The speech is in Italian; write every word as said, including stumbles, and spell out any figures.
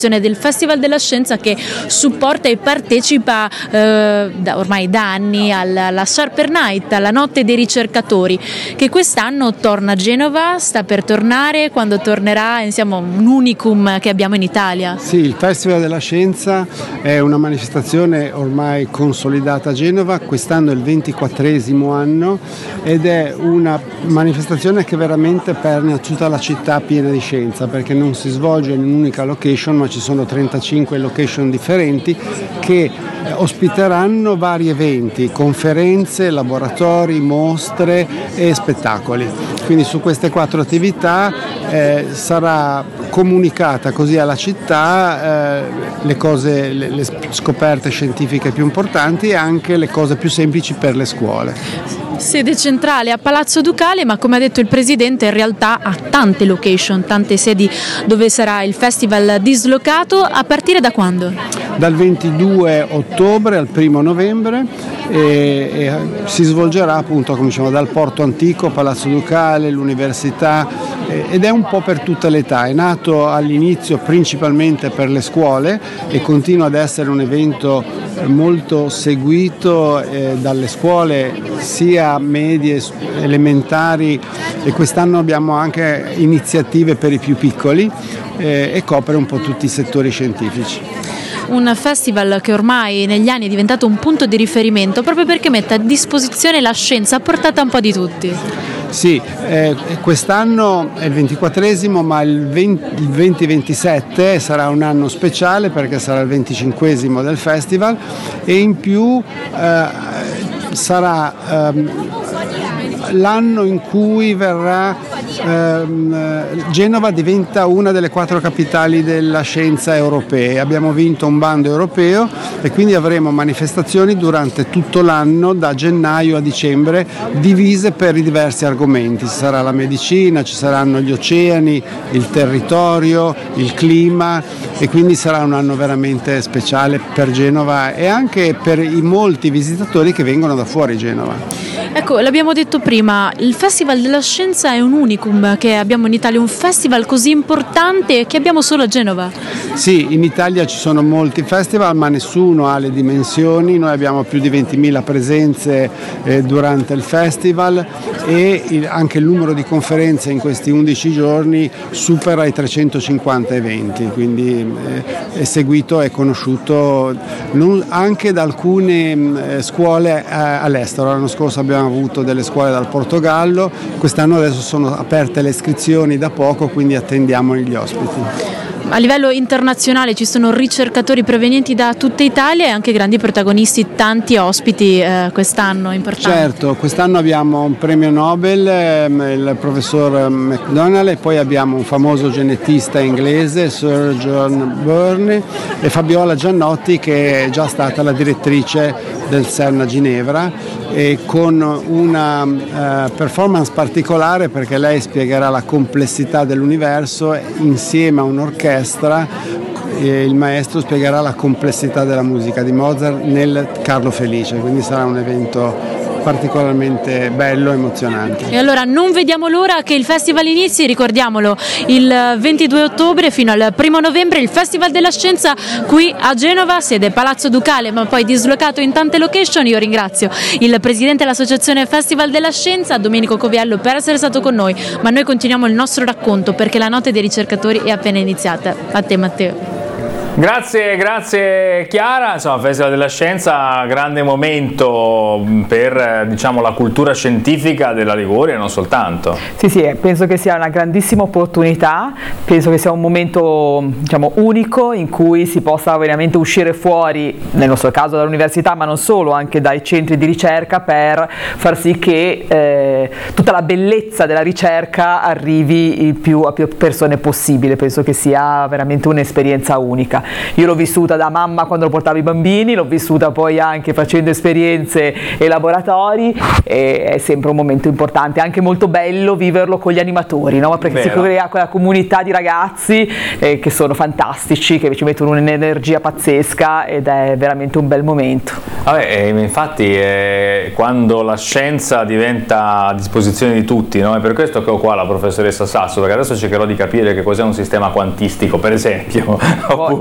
del Festival della Scienza, che supporta e partecipa eh, da, ormai da anni alla, alla Sharper Night, alla Notte dei Ricercatori, che quest'anno torna a Genova, sta per tornare. Quando tornerà? Siamo un unicum che abbiamo in Italia. Sì, il Festival della Scienza è una manifestazione ormai consolidata a Genova, quest'anno è il ventiquattresimo anno ed è una manifestazione che veramente permea tutta la città piena di scienza, perché non si svolge in un'unica location, ma ci sono trentacinque location differenti che ospiteranno vari eventi, conferenze, laboratori, mostre e spettacoli. Quindi su queste quattro attività eh, sarà comunicata così alla città eh, le cose, le, le scoperte scientifiche più importanti e anche le cose più semplici per le scuole. Sede centrale a Palazzo Ducale, ma come ha detto il Presidente in realtà ha tante location, tante sedi dove sarà il festival dislocato. A partire da quando? Dal ventidue ottobre al primo novembre e, e si svolgerà appunto, come diciamo, dal Porto Antico, Palazzo Ducale, l'Università, eh, ed è un po' per tutte le età. È nato all'inizio principalmente per le scuole e continua ad essere un evento molto seguito eh, dalle scuole sia medie, elementari, e quest'anno abbiamo anche iniziative per i più piccoli eh, e copre un po' tutti i settori scientifici. Un festival che ormai negli anni è diventato un punto di riferimento proprio perché mette a disposizione la scienza a portata un po' di tutti. Sì, eh, quest'anno è il ventiquattresimo, ma il venti ventisette sarà un anno speciale perché sarà il venticinquesimo del festival e in più eh, sarà ehm, l'anno in cui verrà ehm, Genova diventa una delle quattro capitali della scienza europee. Abbiamo vinto un bando europeo e quindi avremo manifestazioni durante tutto l'anno, da gennaio a dicembre, divise per i diversi argomenti. Ci sarà la medicina, ci saranno gli oceani, il territorio, il clima, e quindi sarà un anno veramente speciale per Genova e anche per i molti visitatori che vengono da fuori Genova. Ecco, l'abbiamo detto prima, il Festival della Scienza è un unicum che abbiamo in Italia, un festival così importante che abbiamo solo a Genova. Sì, in Italia ci sono molti festival, ma nessuno ha le dimensioni. Noi abbiamo più di ventimila presenze eh, durante il festival e il, anche il numero di conferenze in questi undici giorni supera i trecentocinquanta eventi, quindi eh, è seguito e conosciuto non, anche da alcune eh, scuole eh, all'estero. L'anno scorso abbiamo avuto delle scuole dal Portogallo, quest'anno adesso sono aperte le iscrizioni da poco, quindi attendiamo gli ospiti. A livello internazionale ci sono ricercatori provenienti da tutta Italia e anche grandi protagonisti, tanti ospiti eh, quest'anno importanti. Certo, quest'anno abbiamo un premio Nobel, ehm, il professor McDonald, e poi abbiamo un famoso genetista inglese, Sir John Byrne, e Fabiola Giannotti, che è già stata la direttrice del CERN a Ginevra, e con una uh, performance particolare perché lei spiegherà la complessità dell'universo insieme a un'orchestra. E il maestro spiegherà la complessità della musica di Mozart nel Carlo Felice, quindi sarà un evento particolarmente bello e emozionante. E allora non vediamo l'ora che il festival inizi, ricordiamolo, il ventidue ottobre fino al primo novembre il Festival della Scienza qui a Genova, sede Palazzo Ducale, ma poi dislocato in tante location. Io ringrazio il presidente dell'associazione Festival della Scienza, Domenico Coviello, per essere stato con noi, ma noi continuiamo il nostro racconto perché la notte dei ricercatori è appena iniziata. A te, Matteo. Grazie, grazie Chiara. Insomma, Festival della Scienza, grande momento per, diciamo, la cultura scientifica della Liguria e non soltanto. Sì, sì, penso che sia una grandissima opportunità, penso che sia un momento, diciamo, unico in cui si possa veramente uscire fuori, nel nostro caso dall'università, ma non solo, anche dai centri di ricerca, per far sì che eh, tutta la bellezza della ricerca arrivi il più, a più persone possibile. Penso che sia veramente un'esperienza unica. scientifica. Io l'ho vissuta da mamma quando portavo i bambini, l'ho vissuta poi anche facendo esperienze e laboratori, e è sempre un momento importante, anche molto bello viverlo con gli animatori, no? Perché Vero. si crea quella comunità di ragazzi eh, che sono fantastici, che ci mettono un'energia pazzesca ed è veramente un bel momento. Vabbè, eh, infatti eh, quando la scienza diventa a disposizione di tutti, no? È per questo che ho qua la professoressa Sasso, perché adesso cercherò di capire che cos'è un sistema quantistico, per esempio.